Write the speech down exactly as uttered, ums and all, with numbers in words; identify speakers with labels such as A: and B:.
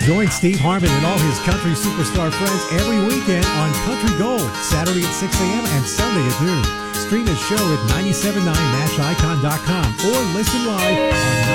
A: Join Steve Harmon and all his country superstar friends every weekend on Country Gold, Saturday at six a.m. and Sunday at noon. Stream his show at nine seven nine mash icon dot com or listen live on